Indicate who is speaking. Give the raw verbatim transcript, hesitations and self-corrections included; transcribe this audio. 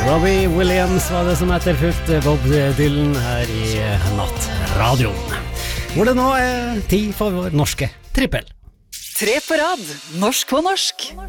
Speaker 1: Robbie Williams var det som etterfulgte Bob Dylan her i Nattradioen, hvor det nå er tid for vår norske trippel.
Speaker 2: Tre på rad, norsk på norsk.